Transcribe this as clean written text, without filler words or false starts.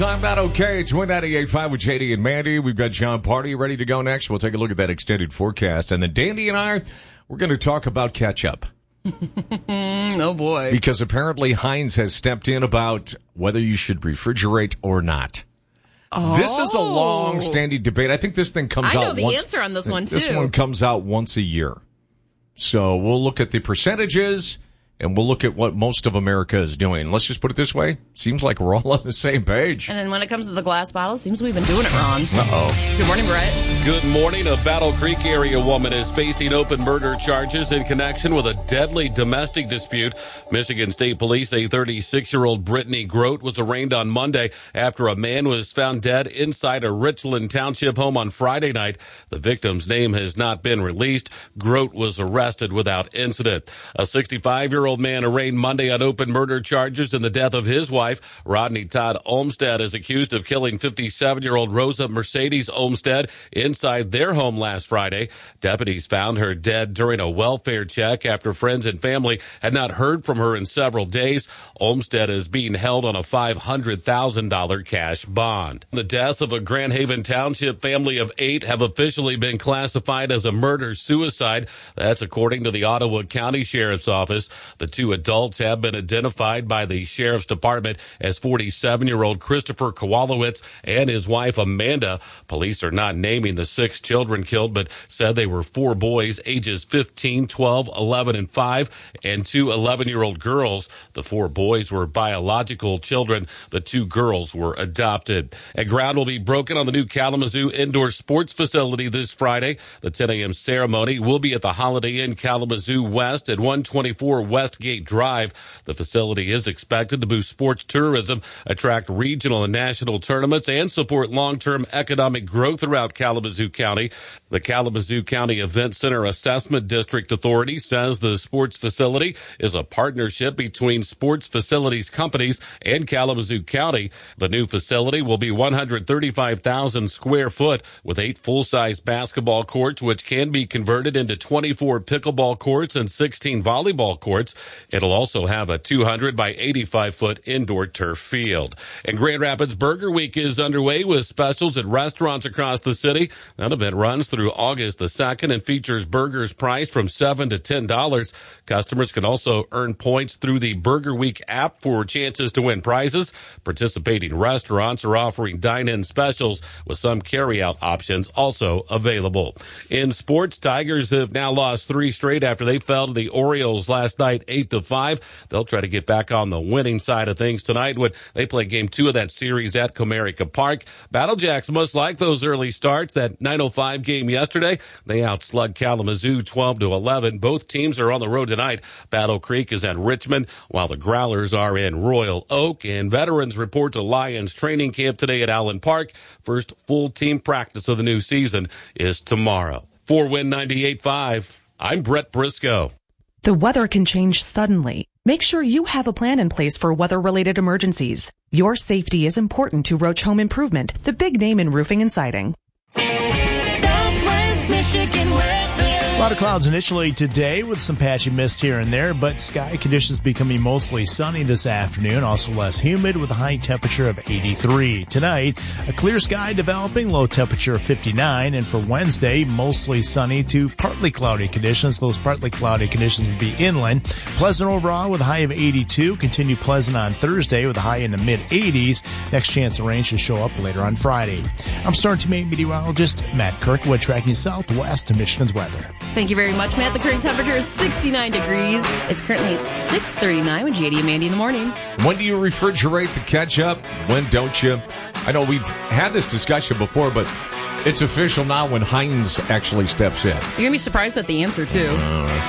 I'm not okay. It's 198.5 with JD and Mandy. We've got John Party ready to go next. We'll take a look at that extended forecast. And then Dandy and I, we're going to talk about ketchup. Oh, boy. Because apparently Heinz has stepped in about whether you should refrigerate or not. Oh. This is a long-standing debate. I think this thing comes out I know the answer on this one, too. This one comes out once a year. So we'll look at the percentages, and we'll look at what most of America is doing. Let's just put it this way. Seems like we're all on the same page. And then when it comes to the glass bottles, seems we've been doing it wrong. Uh-oh. Good morning, Brett. Good morning. A Battle Creek area woman is facing open murder charges in connection with a deadly domestic dispute. Michigan State Police say 36-year-old Brittany Grote was arraigned on Monday after a man was found dead inside a Richland Township home on Friday night. The victim's name has not been released. Grote was arrested without incident. A 65-year-old man arraigned Monday on open murder charges in the death of his wife. Rodney Todd Olmstead is accused of killing 57-year-old Rosa Mercedes Olmstead inside their home last Friday. Deputies found her dead during a welfare check after friends and family had not heard from her in several days. Olmstead is being held on a $500,000 cash bond. The deaths of a Grand Haven Township family of 8 have officially been classified as a murder-suicide. That's according to the Ottawa County Sheriff's Office. The 2 adults have been identified by the Sheriff's Department as 47-year-old Christopher Kowalowitz and his wife Amanda. Police are not naming the 6 children killed, but said they were 4 boys ages 15, 12, 11, and 5, and 2 11-year-old girls. The 4 boys were biological children. The 2 girls were adopted. And ground will be broken on the new Kalamazoo Indoor Sports Facility this Friday. The 10 a.m. ceremony will be at the Holiday Inn Kalamazoo West at 124 Westgate Drive. The facility is expected to boost sports tourism, attract regional and national tournaments, and support long-term economic growth throughout Kalamazoo County. The Kalamazoo County Event Center Assessment District Authority says the sports facility is a partnership between sports facilities companies and Kalamazoo County. The new facility will be 135,000 square foot with 8 full-size basketball courts, which can be converted into 24 pickleball courts and 16 volleyball courts. It'll also have a 200 by 85-foot indoor turf field. And Grand Rapids Burger Week is underway with specials at restaurants across the city. That event runs through August the 2nd and features burgers priced from $7 to $10. Customers can also earn points through the Burger Week app for chances to win prizes. Participating restaurants are offering dine-in specials with some carry-out options also available. In sports, Tigers have now lost 3 straight after they fell to the Orioles last night 8-5. They'll try to get back on the winning side of things tonight when they play game 2 of that series at Comerica Park. Battlejacks must like those early starts. That 9:05 game yesterday, they outslugged Kalamazoo 12-11. Both teams are on the road tonight. Battle Creek is at Richmond, while the Growlers are in Royal Oak. And veterans report to Lions training camp today at Allen Park. First full team practice of the new season is tomorrow. For Win 98.5, I'm Brett Briscoe. The weather can change suddenly. Make sure you have a plan in place for weather-related emergencies. Your safety is important to Roach Home Improvement, the big name in roofing and siding. Southwest Michigan weather. A lot of clouds initially today with some patchy mist here and there, but sky conditions becoming mostly sunny this afternoon, also less humid with a high temperature of 83. Tonight, a clear sky developing, low temperature of 59, and for Wednesday, mostly sunny to partly cloudy conditions. Those partly cloudy conditions will be inland. Pleasant overall with a high of 82, continue pleasant on Thursday with a high in the mid-80s. Next chance of rain should show up later on Friday. I'm Storm Team 8 meteorologist Matt Kirkwood tracking southwest to Michigan's weather. Thank you very much, Matt. The current temperature is 69 degrees. It's currently 6:39 with JD and Mandy in the morning. When do you refrigerate the ketchup? When don't you? I know we've had this discussion before, but it's official now when Heinz actually steps in. You're going to be surprised at the answer, too.